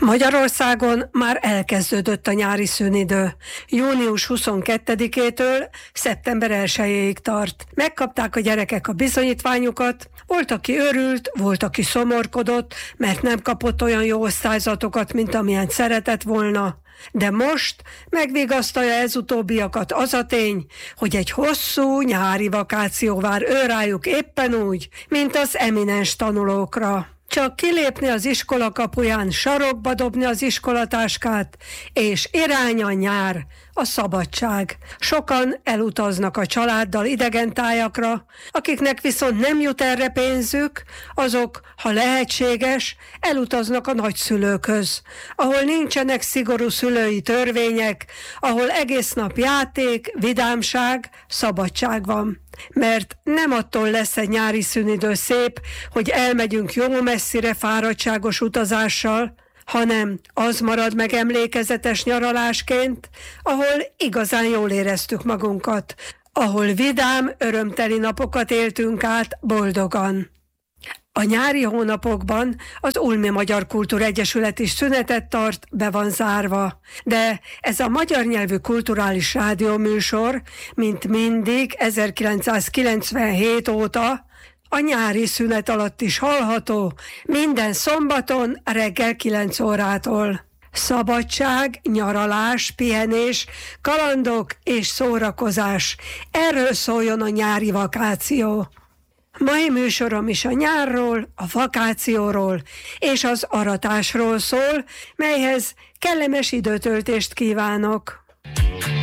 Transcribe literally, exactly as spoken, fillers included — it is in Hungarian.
Magyarországon már elkezdődött a nyári szünidő. június huszonkettedikétől szeptember elsejéig tart. Megkapták a gyerekek a bizonyítványukat, volt, aki örült, volt, aki szomorkodott, mert nem kapott olyan jó osztályzatokat, mint amilyen szeretett volna. De most megvigasztalja ez utóbbiakat az a tény, hogy egy hosszú nyári vakáció vár őrájuk éppen úgy, mint az eminens tanulókra. Csak kilépni az iskola kapuján, sarokba dobni az iskolatáskát, és irány a nyár, a szabadság. Sokan elutaznak a családdal idegen tájakra, akiknek viszont nem jut erre pénzük, azok, ha lehetséges, elutaznak a nagyszülőkhöz, ahol nincsenek szigorú szülői törvények, ahol egész nap játék, vidámság, szabadság van. Mert nem attól lesz egy nyári szünidő szép, hogy elmegyünk jó messzire fáradtságos utazással, hanem az marad meg emlékezetes nyaralásként, ahol igazán jól éreztük magunkat, ahol vidám, örömteli napokat éltünk át boldogan. A nyári hónapokban az Ulmi Magyar Kultúregyesület is szünetet tart, be van zárva. De ez a magyar nyelvű kulturális rádióműsor, mint mindig ezerkilencszázkilencvenhét óta, a nyári szünet alatt is hallható, minden szombaton reggel kilenc órától. Szabadság, nyaralás, pihenés, kalandok és szórakozás. Erről szóljon a nyári vakáció. Mai műsorom is a nyárról, a vakációról és az aratásról szól, melyhez kellemes időtöltést kívánok.